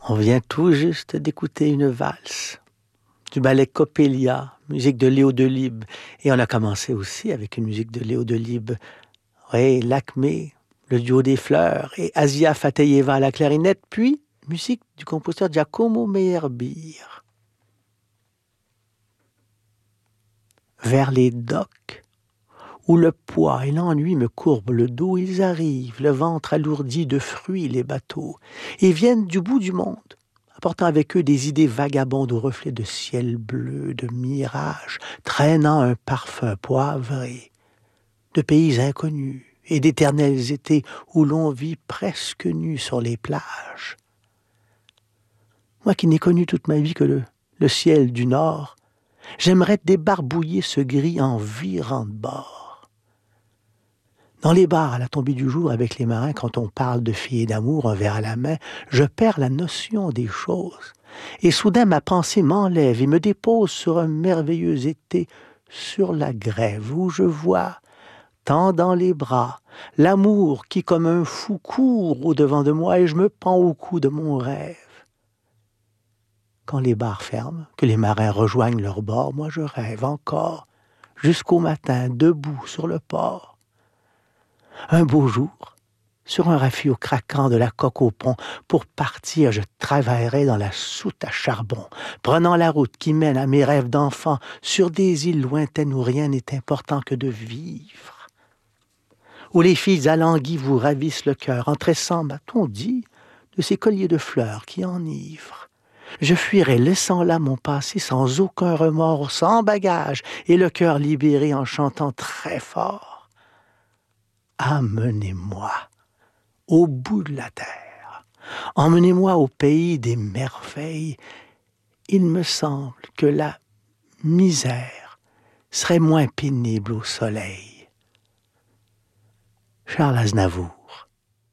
On vient tout juste d'écouter une valse du ballet Coppelia, musique de Léo Delibes. Et on a commencé aussi avec une musique de Léo Delibes. Oui, Lakmé, le duo des fleurs, et Asia Fateyeva à la clarinette, puis musique du compositeur Giacomo Meyerbeer. Vers les docks, où le poids et l'ennui me courbent le dos, ils arrivent, le ventre alourdi de fruits les bateaux, et viennent du bout du monde, apportant avec eux des idées vagabondes au reflet de ciel bleu, de mirages, traînant un parfum poivré, de pays inconnus et d'éternels étés où l'on vit presque nu sur les plages. Moi qui n'ai connu toute ma vie que le ciel du nord, j'aimerais débarbouiller ce gris en virant de bord. Dans les bars à la tombée du jour avec les marins, quand on parle de filles et d'amour, un verre à la main, je perds la notion des choses. Et soudain, ma pensée m'enlève et me dépose sur un merveilleux été, sur la grève, où je vois, tendant les bras, l'amour qui, comme un fou, court au-devant de moi et je me pends au cou de mon rêve. Quand les bars ferment, que les marins rejoignent leur bord, moi je rêve encore, jusqu'au matin, debout sur le port. Un beau jour, sur un rafio craquant de la coque au pont, pour partir, je travaillerai dans la soute à charbon, prenant la route qui mène à mes rêves d'enfant, sur des îles lointaines où rien n'est important que de vivre. Où les filles alanguies vous ravissent le cœur, en tressant, m'a-t-on dit, de ces colliers de fleurs qui enivrent. Je fuirai, laissant là mon passé sans aucun remords, sans bagage, et le cœur libéré en chantant très fort. Amenez-moi au bout de la terre, emmenez-moi au pays des merveilles. Il me semble que la misère serait moins pénible au soleil. Charles Aznavour.